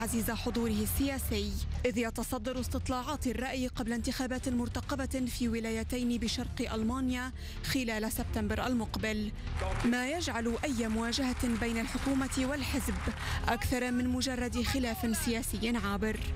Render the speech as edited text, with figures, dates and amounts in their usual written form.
عزيز حضوره السياسي، إذ يتصدر استطلاعات الرأي قبل انتخابات مرتقبة في ولايتين بشرق ألمانيا خلال سبتمبر المقبل، ما يجعل أي مواجهة بين الحكومة والحزب أكثر من مجرد خلاف سياسي عابر.